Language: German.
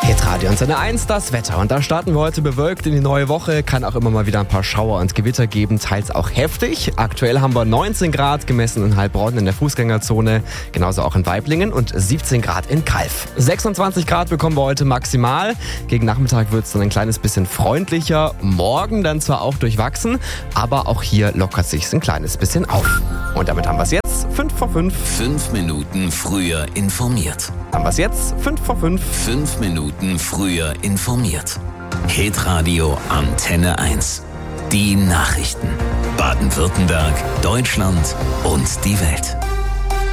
Hitradio Antenne 1, das Wetter. Und da starten wir heute bewölkt in die neue Woche. Kann auch immer mal wieder ein paar Schauer und Gewitter geben, teils auch heftig. Aktuell haben wir 19 Grad gemessen in Heilbronn in der Fußgängerzone, genauso auch in Waiblingen und 17 Grad in Calw. 26 Grad bekommen wir heute maximal. Gegen Nachmittag wird es dann ein kleines bisschen freundlicher. Morgen dann zwar auch durchwachsen, aber auch hier lockert sich's ein kleines bisschen auf. Und damit haben wir es jetzt 5 vor 5. 5 Minuten früher informiert. Haben wir es jetzt 5 vor 5. 5 Minuten früher informiert. Hitradio Antenne 1. Die Nachrichten. Baden-Württemberg, Deutschland und die Welt.